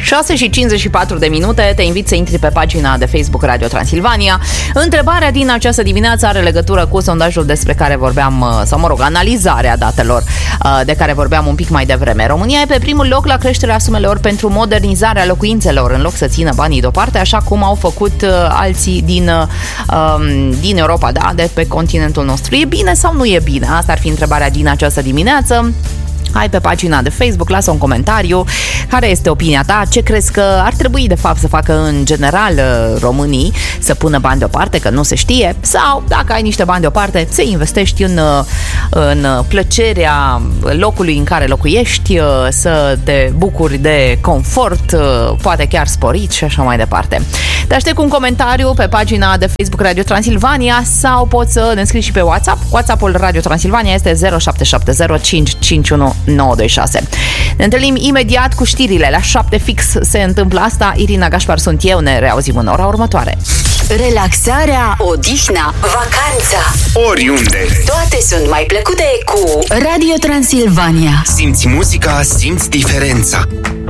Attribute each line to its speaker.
Speaker 1: 6:54, te invit să intri pe pagina de Facebook Radio Transilvania. Întrebarea din această dimineață are legătură cu sondajul despre care vorbeam, sau mă rog, analizarea datelor de care vorbeam un pic mai devreme. România e pe primul loc la creșterea sumelor pentru modernizarea locuințelor, în loc să țină banii deoparte, așa cum au făcut alții din Europa, da, de pe continentul nostru. E bine sau nu e bine? Asta ar fi întrebarea din această dimineață. Hai pe pagina de Facebook, lasă un comentariu. Care este opinia ta? Ce crezi că ar trebui de fapt să facă în general românii? Să pună bani deoparte, că nu se știe? Sau dacă ai niște bani deoparte, să investești în plăcerea locului în care locuiești, să te bucuri de confort, poate chiar sporit și așa mai departe. Te aștept cu un comentariu pe pagina de Facebook Radio Transilvania sau poți să ne scrii și pe WhatsApp. WhatsApp-ul Radio Transilvania este 0770 926. Ne întâlnim imediat cu știrile. La 7 fix se întâmplă asta. Irina Gașpar sunt eu. Ne reauzim în ora următoare.
Speaker 2: Relaxarea, odihna, vacanța,
Speaker 3: oriunde.
Speaker 2: Toate sunt mai plăcute cu Radio Transilvania.
Speaker 3: Simți muzica, simți diferența.